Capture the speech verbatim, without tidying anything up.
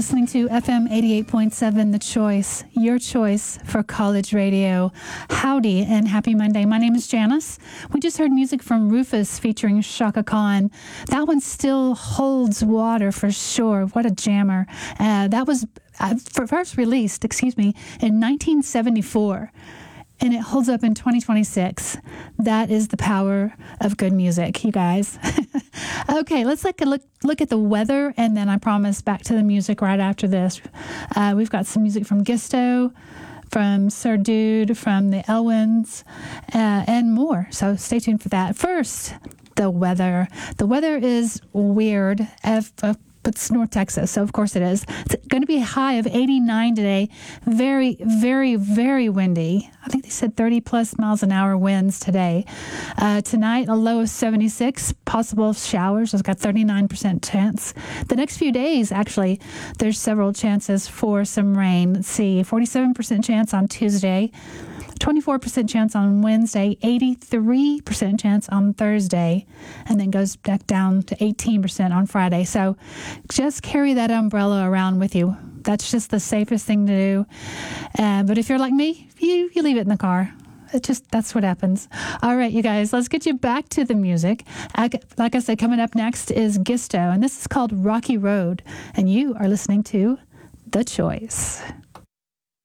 listening to F M eighty-eight point seven, The Choice, your choice for college radio. Howdy and happy Monday. My name is Janice. We just heard music from Rufus featuring Shaka Khan. That one still holds water for sure. What a jammer. Uh, that was uh, first released, excuse me, in nineteen seventy-four. And it holds up in twenty twenty-six. That is the power of good music, you guys. Okay, let's like a look look at the weather, and then I promise back to the music right after this. Uh, we've got some music from Gisto, from Sir Dude, from the Elwins, uh, and more. So stay tuned for that. First, the weather. The weather is weird. F- uh, It's North Texas, so of course it is. It's going to be a high of eighty-nine today. Very, very, very windy. I think they said thirty plus miles an hour winds today. Uh, tonight, a low of seventy-six. Possible showers. It's got thirty-nine percent chance. The next few days, actually, there's several chances for some rain. Let's see, forty-seven percent chance on Tuesday. twenty-four percent chance on Wednesday, eighty-three percent chance on Thursday, and then goes back down to eighteen percent on Friday. So just carry that umbrella around with you. That's just the safest thing to do. Uh, but if you're like me, you, you leave it in the car. It just, that's what happens. All right, you guys, let's get you back to the music. Like I said, coming up next is Gisto, and this is called Rocky Road, and you are listening to The Choice.